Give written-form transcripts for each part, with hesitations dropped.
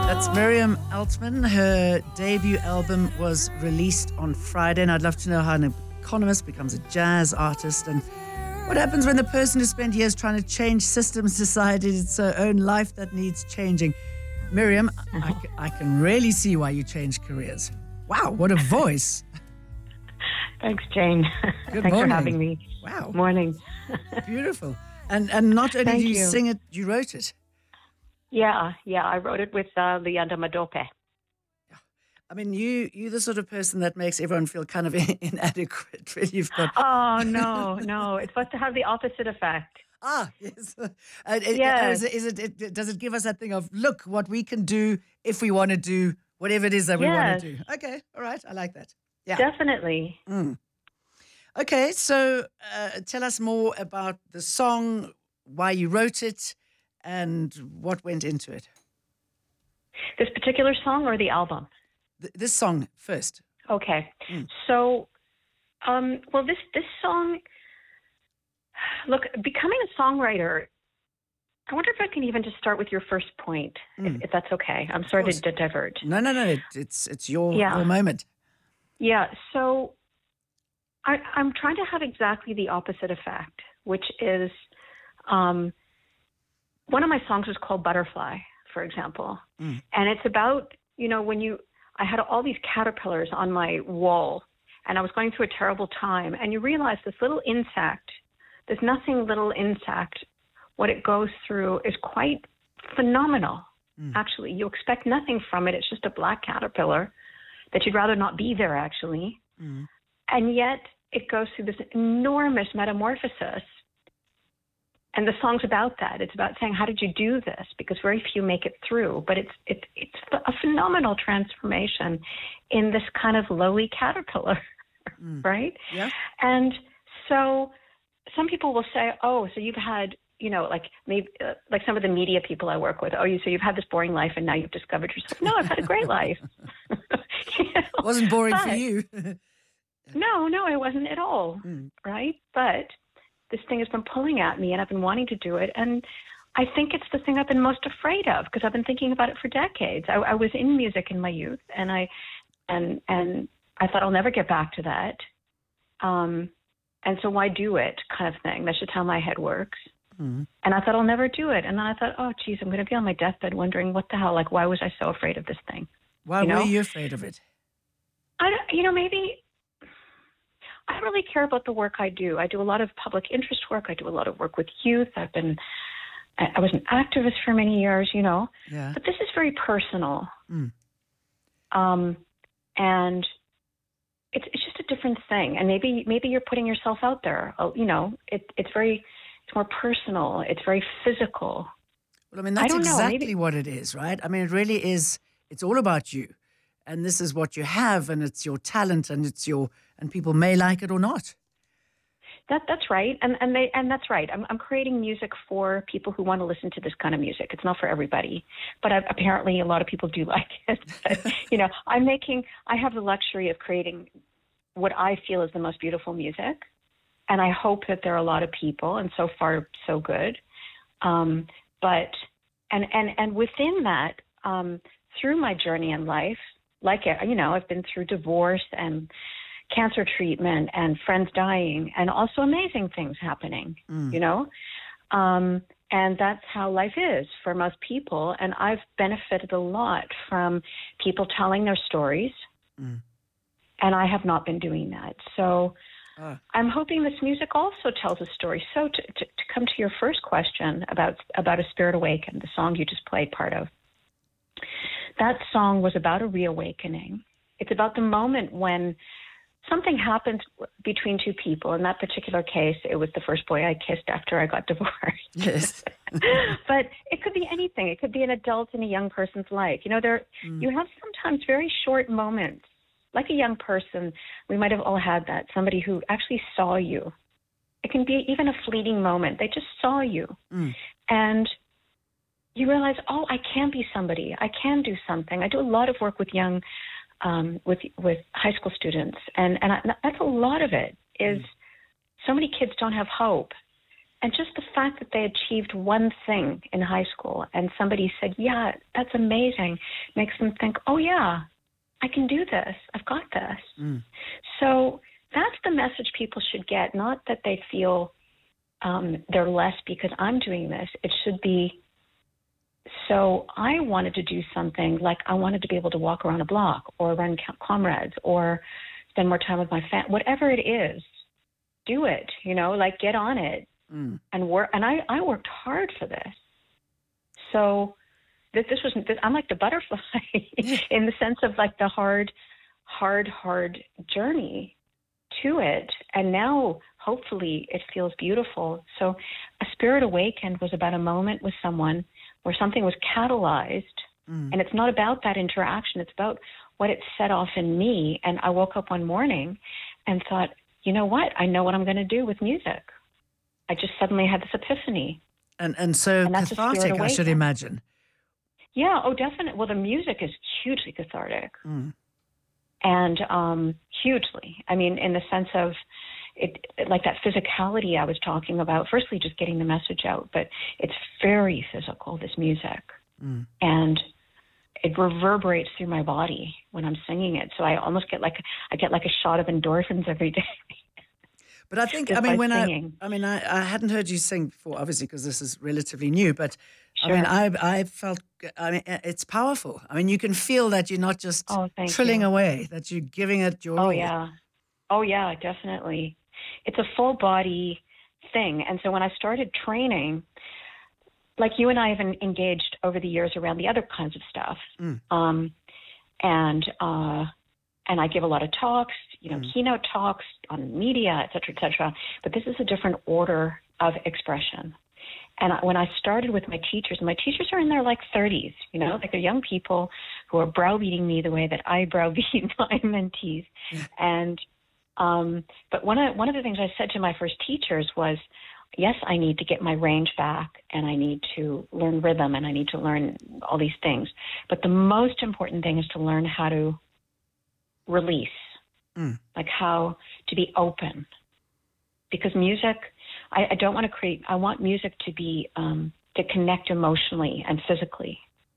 That's Miriam Altman. Her debut album was released on Friday, and I'd love to know how an economist becomes a jazz artist and what happens when the person who spent years trying to change systems decided it's her own life that needs changing. Miriam, I can really see why you changed careers. Wow, what a voice. Thanks, Jane. Good Thanks morning. for having me. Wow. Morning. Beautiful. And not only Thank do you you. sing it, you wrote it. Yeah, I wrote it with Leanda Madope. I mean, you're the sort of person that makes everyone feel kind of inadequate. Really, you've got Oh, no. It's supposed to have the opposite effect. yes. Yes. Does it give us that thing of look what we can do if we want to do whatever it is that we want to do? Okay, all right, I like that. Yeah, Definitely. Okay, so tell us more about the song, why you wrote it, and what went into it. This particular song or the album? This song first. Okay. So, well, this song, look, becoming a songwriter, I wonder if I can even just start with your first point, if that's okay. I'm sorry to divert. No. It's your moment. Yeah, so I'm trying to have exactly the opposite effect, which is one of my songs is called Butterfly, for example. And it's about, I had all these caterpillars on my wall, and I was going through a terrible time. And you realize this little insect, this nothing little insect, what it goes through is quite phenomenal. Actually, you expect nothing from it. It's just a black caterpillar that you'd rather not be there, actually. And yet it goes through this enormous metamorphosis. And the song's about that. It's about saying, how did you do this? Because very few make it through. But it's a phenomenal transformation in this kind of lowly caterpillar, right? Yeah. And so some people will say, oh, so you've had, like maybe like some of the media people I work with, so you've had this boring life and now you've discovered yourself. No, I've had a great life. It wasn't boring for you. No, it wasn't at all, right? But this thing has been pulling at me and I've been wanting to do it. And I think it's the thing I've been most afraid of because I've been thinking about it for decades. I was in music in my youth and I thought I'll never get back to that. And so why do it kind of thing? That's just how my head works. And I thought I'll never do it. And then I thought, oh, geez, I'm going to be on my deathbed wondering what the hell, like, why was I so afraid of this thing? Why were you afraid of it? Maybe I really care about the work I do. I do a lot of public interest work. I do a lot of work with youth. I was an activist for many years, Yeah. but this is very personal. And it's just a different thing. And maybe you're putting yourself out there. It's more personal. It's very physical. Well, I mean, that's exactly what it is, right? I mean, it really is. It's all about you. And this is what you have, and it's your talent, and and people may like it or not. That's right, and that's right. I'm creating music for people who want to listen to this kind of music. It's not for everybody, but apparently a lot of people do like it. But, I have the luxury of creating what I feel is the most beautiful music, and I hope that there are a lot of people, and so far so good. But within that, through my journey in life. I've been through divorce and cancer treatment and friends dying and also amazing things happening, and that's how life is for most people. And I've benefited a lot from people telling their stories, and I have not been doing that. So I'm hoping this music also tells a story. So to come to your first question about A Spirit Awakened, the song you just played part of, that song was about a reawakening. It's about the moment when something happens between two people. In that particular case, it was the first boy I kissed after I got divorced. Yes. But it could be anything. It could be an adult in a young person's life. You have sometimes very short moments. Like a young person, we might have all had that, somebody who actually saw you. It can be even a fleeting moment. They just saw you. And you realize, oh, I can be somebody. I can do something. I do a lot of work with young, with high school students, and that's a lot of it. Is so many kids don't have hope, And just the fact that they achieved one thing in high school and somebody said, yeah, that's amazing, makes them think, oh, yeah, I can do this. I've got this. So that's the message people should get, not that they feel they're less because I'm doing this. It should be, so I wanted to do something like I wanted to be able to walk around a block or run comrades or spend more time with my family, whatever it is, do it, like get on it and work. And I worked hard for this. So this wasn't, I'm like the butterfly in the sense of like the hard journey to it. And now hopefully it feels beautiful. So A Spirit Awakened was about a moment with someone where something was catalyzed. And it's not about that interaction. It's about what it set off in me. And I woke up one morning and thought, you know what? I know what I'm going to do with music. I just suddenly had this epiphany. And so cathartic, I should imagine. Yeah, oh, definitely. Well, the music is hugely cathartic. And hugely. I mean, in the sense of it, like that physicality I was talking about, firstly, just getting the message out, but it's very physical, this music. And it reverberates through my body when I'm singing it. So I almost get like a shot of endorphins every day. But I think, I hadn't heard you sing before, obviously, because this is relatively new, but Sure. I felt, it's powerful. I mean, you can feel that you're not just trilling away, that you're giving it your all. Oh, yeah, definitely. It's a full body thing. And so when I started training, like you and I have engaged over the years around the other kinds of stuff. And I give a lot of talks, keynote talks on media, et cetera, but this is a different order of expression. And when I started with my teachers are in their like 30s, like they're young people who are browbeating me the way that I browbeat my mentees. And, but one of the things I said to my first teachers was, yes, I need to get my range back and I need to learn rhythm and I need to learn all these things. But the most important thing is to learn how to release, like how to be open, because music, I don't want to create, I want music to be, to connect emotionally and physically.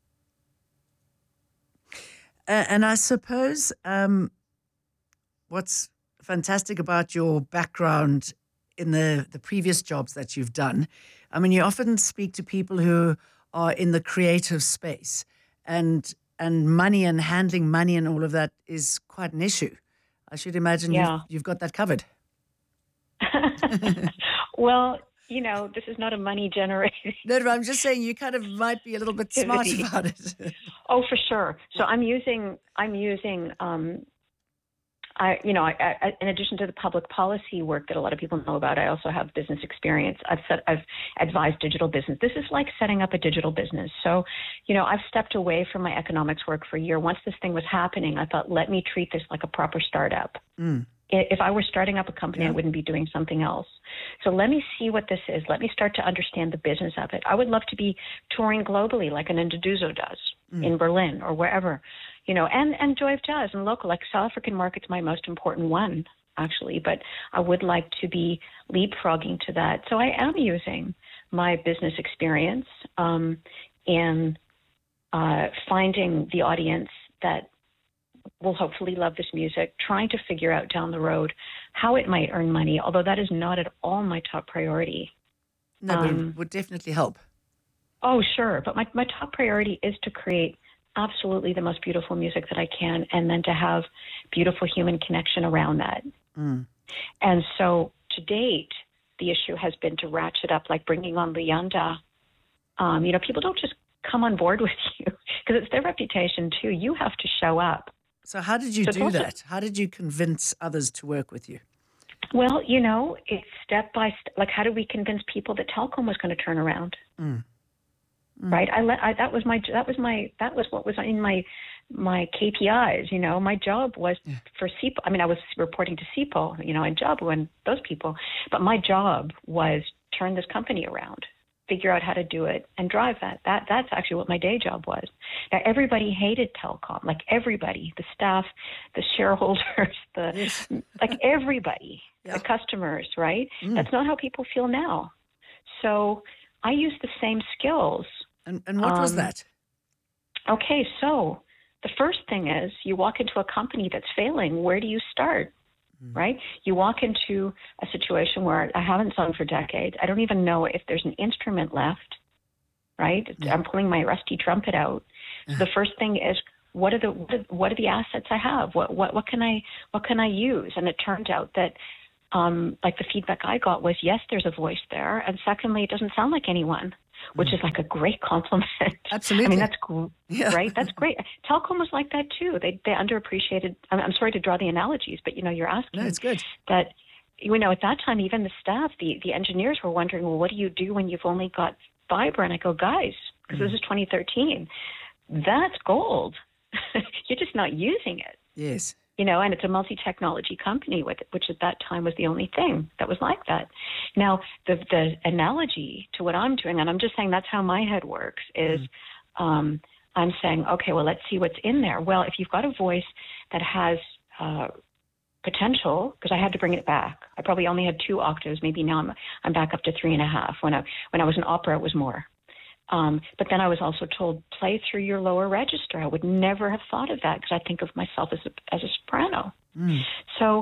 And I suppose what's fantastic about your background in the previous jobs that you've done, I mean, you often speak to people who are in the creative space and money and handling money and all of that is quite an issue. I should imagine you've got that covered. Well, this is not a money generating. No, I'm just saying you kind of might be a little bit smart about it. Oh, for sure. So I'm using in addition to the public policy work that a lot of people know about, I also have business experience. I've advised digital business. This is like setting up a digital business. So, I've stepped away from my economics work for a year. Once this thing was happening, I thought, let me treat this like a proper startup. If I were starting up a company, I wouldn't be doing something else. So let me see what this is. Let me start to understand the business of it. I would love to be touring globally like an Nduduzo does in Berlin or wherever, and Joy of Jazz and local, like South African market's my most important one, actually. But I would like to be leapfrogging to that. So I am using my business experience in finding the audience that will hopefully love this music, trying to figure out down the road how it might earn money, although that is not at all my top priority. No, but it would definitely help. Oh, sure. But my top priority is to create absolutely the most beautiful music that I can, and then to have beautiful human connection around that. And so to date, the issue has been to ratchet up, like bringing on Luyanda. People don't just come on board with you because it's their reputation too. You have to show up. So how did you do that? How did you convince others to work with you? Well, it's step by step. Like, how did we convince people that telecom was going to turn around? Right. That was what was in my KPIs. My job was for CIPO. I mean, I was reporting to CIPO, and Jabu and those people. But my job was turn this company around, figure out how to do it, and drive that. That's actually what my day job was. Now, everybody hated telecom, like everybody, the staff, the shareholders, like everybody, the customers, right? That's not how people feel now. So I use the same skills. And what was that? Okay, so the first thing is you walk into a company that's failing. Where do you start? Right? You walk into a situation where I haven't sung for decades. I don't even know if there's an instrument left, right? I'm pulling my rusty trumpet out. So the first thing is, what are the assets I have? What can I use? And it turned out that like the feedback I got was, yes, there's a voice there, and secondly, it doesn't sound like anyone, which is like a great compliment. Absolutely. I mean, that's right. That's great. Telecom was like that too. They underappreciated. I'm sorry to draw the analogies, but you're asking. No, it's good. That at that time, even the staff, the engineers were wondering, well, what do you do when you've only got fiber? And I go, guys, because this is 2013, that's gold. You're just not using it. Yes. And it's a multi-technology company, which at that time was the only thing that was like that. Now, the analogy to what I'm doing, and I'm just saying that's how my head works, is I'm saying, okay, well, let's see what's in there. Well, if you've got a voice that has potential, because I had to bring it back. I probably only had 2 octaves. Maybe now I'm back up to 3.5. When I was in opera, it was more. But then I was also told, play through your lower register. I would never have thought of that because I think of myself as a soprano. So,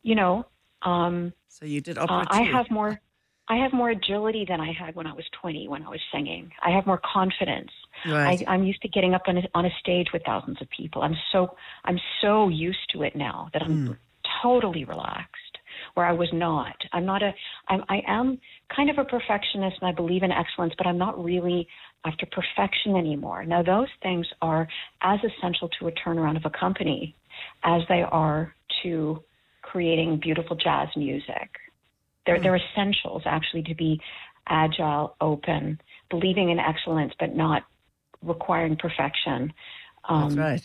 so you did opera too. I have more agility than I had when I was 20, when I was singing. I have more confidence. Right. I'm used to getting up on a stage with thousands of people. I'm so used to it now that I'm totally relaxed, where I was not. I am kind of a perfectionist, and I believe in excellence, but I'm not really after perfection anymore. Now, those things are as essential to a turnaround of a company as they are to creating beautiful jazz music. They're essentials, actually, to be agile, open, believing in excellence, but not requiring perfection. That's right.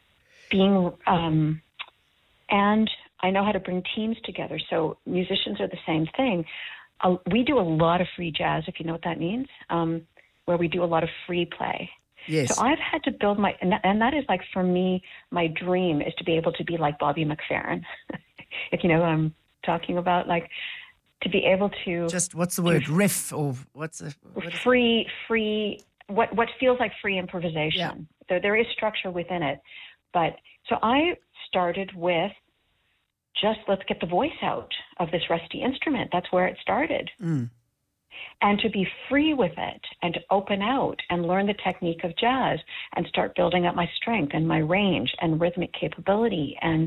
And I know how to bring teams together. So musicians are the same thing. We do a lot of free jazz, if you know what that means, where we do a lot of free play. Yes. So I've had to build and that is like, for me, my dream is to be able to be like Bobby McFerrin, if you know what I'm talking about, like to be able to. Just what's the word? Riff or what's a free, what feels like free improvisation. Yeah. There is structure within it. But so I started with, just let's get the voice out of this rusty instrument. That's where it started. And to be free with it and to open out and learn the technique of jazz and start building up my strength and my range and rhythmic capability and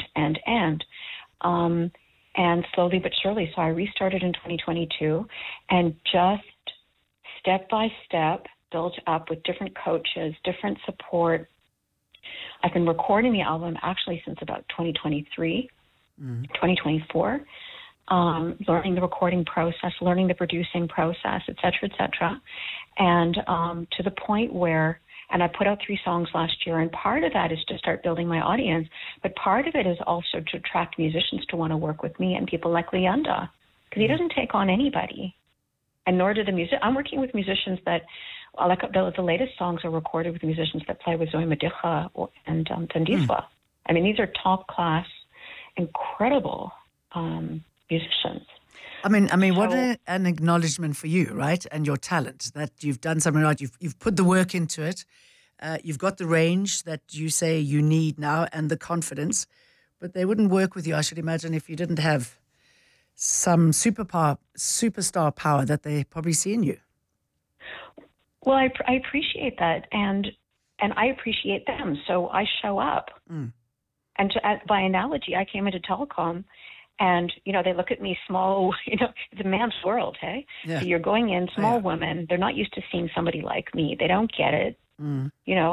slowly but surely. So I restarted in 2022 and just step by step built up with different coaches, different support. I've been recording the album actually since about 2023. 2024, learning the recording process, learning the producing process, et cetera, and to the point where, and I put out 3 songs last year, and part of that is to start building my audience, but part of it is also to attract musicians to want to work with me and people like Leanda, because he doesn't take on anybody, and nor do the music. I'm working with musicians that, like the latest songs are recorded with musicians that play with Zoe Medicha and Tandiswa. I mean, these are top class, incredible musicians. I mean, what an acknowledgement for you, right? And your talent, that you've done something right. You've put the work into it. You've got the range that you say you need now and the confidence, but they wouldn't work with you, I should imagine, if you didn't have some superstar power that they probably see in you. Well, I appreciate that, and I appreciate them, so I show up. And by analogy, I came into telecom, and they look at me small. It's a man's world, hey. Yeah. So you're going in, small woman. They're not used to seeing somebody like me. They don't get it, And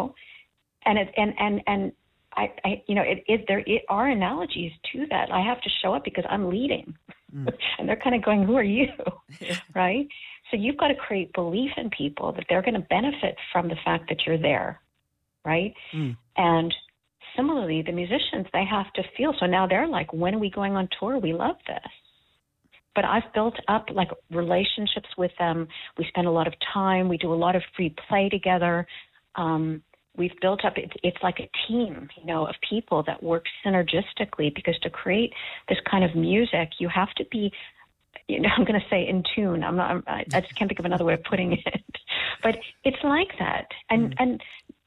there are analogies to that. I have to show up because I'm leading, and they're kind of going, "Who are you?" Right? So you've got to create belief in people that they're going to benefit from the fact that you're there, right? And similarly, the musicians, they have to feel. So now they're like, when are we going on tour? We love this. But I've built up like relationships with them. We spend a lot of time. We do a lot of free play together. We've built up, it's like a team, of people that work synergistically, because to create this kind of music, you have to be I'm going to say in tune. I just can't think of another way of putting it. But it's like that. And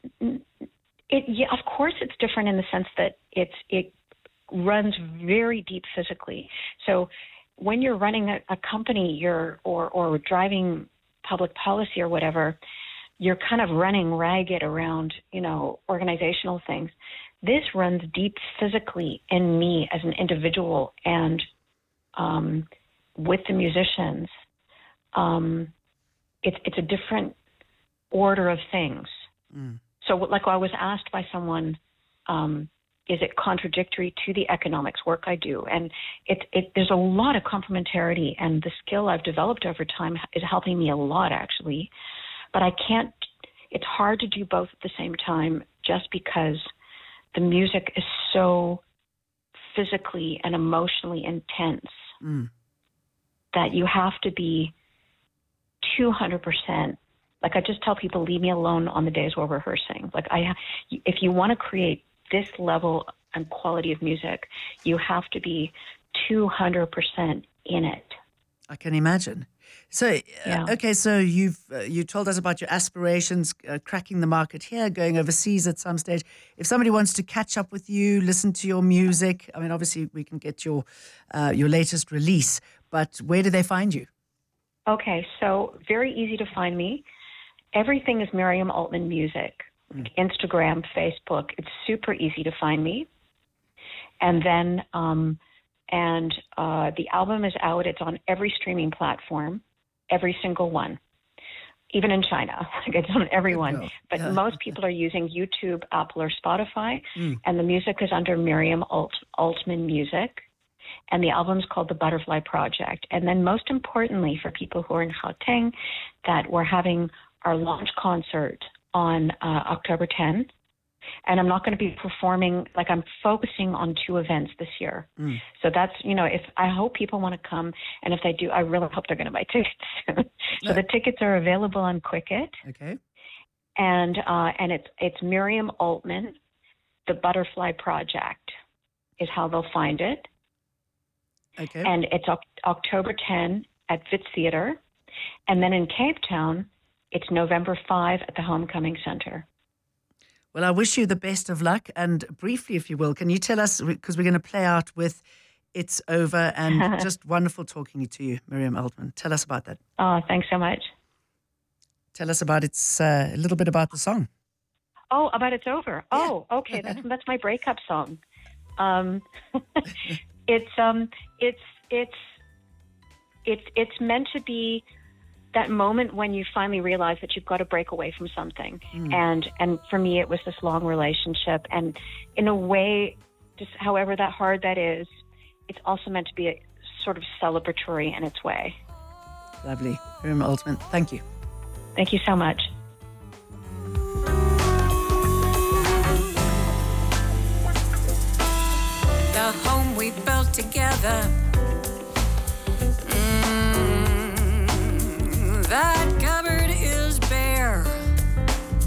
of course it's different in the sense that it runs very deep physically. So when you're running a company, or driving public policy or whatever, you're kind of running ragged around, organizational things. This runs deep physically in me as an individual, and with the musicians, it's a different order of things. So like I was asked by someone, is it contradictory to the economics work I do? And there's a lot of complementarity, and the skill I've developed over time is helping me a lot, actually. But it's hard to do both at the same time, just because the music is so physically and emotionally intense that you have to be 200%. Like, I just tell people, leave me alone on the days we're rehearsing. Like, if you want to create this level and quality of music, you have to be 200% in it. I can imagine. So, okay, so you told us about your aspirations, cracking the market here, going overseas at some stage. If somebody wants to catch up with you, listen to your music, I mean, obviously we can get your latest release, but where do they find you? Okay, so very easy to find me. Everything is Miriam Altman Music. Instagram, Facebook. It's super easy to find me. And then, the album is out. It's on every streaming platform, every single one, even in China. It's on everyone. But most people are using YouTube, Apple, or Spotify. And the music is under Miriam Altman Music. And the album's called The Butterfly Project. And then most importantly, for people who are in Gauteng, that we're having our launch concert on October 10th. And I'm not going to be performing, like, I'm focusing on 2 events this year. So that's, I hope people want to come. And if they do, I really hope they're going to buy tickets. So the tickets are available on Quicket. Okay. And it's Miriam Altman, The Butterfly Project is how they'll find it. Okay. And it's October 10 at Wits Theater. And then in Cape Town, it's November 5 at the Homecoming Center. Well, I wish you the best of luck. And briefly, if you will, can you tell us, because we're going to play out with It's Over, and just wonderful talking to you, Miriam Altman. Tell us about that. Oh, thanks so much. Tell us about a little bit about the song. Oh, about It's Over. Yeah. Oh, okay. That's my breakup song. It's meant to be that moment when you finally realize that you've got to break away from something. And for me, it was this long relationship. And in a way, just however that hard that is, it's also meant to be a sort of celebratory in its way. Lovely. Miriam Altman, thank you. Thank you so much. The home we built together